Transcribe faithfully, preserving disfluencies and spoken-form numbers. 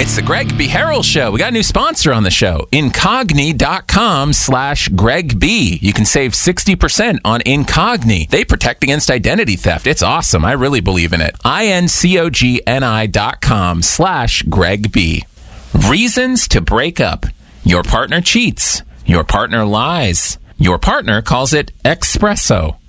It's the Greg B. Harrell Show. We got a new sponsor on the show, Incogni.com slash Greg B. You can save sixty percent on Incogni. They protect against identity theft. It's awesome. I really believe in it. I-N-C-O-G-N-I dot com slash Greg B. Reasons to break up. Your partner cheats. Your partner lies. Your partner calls it espresso.